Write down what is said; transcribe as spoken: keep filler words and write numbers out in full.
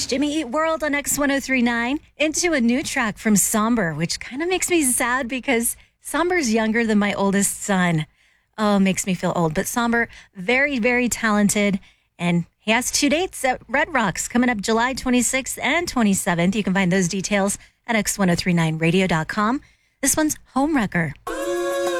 It's Jimmy Eat World on X one oh three point nine. Into a new track from Somber, which kind of makes me sad because Somber's younger than my oldest son. Oh, makes me feel old. But Somber, very, very talented. And he has two dates at Red Rocks coming up July twenty-sixth and twenty-seventh. You can find those details at x ten thirty-nine radio dot com. This one's Homewrecker.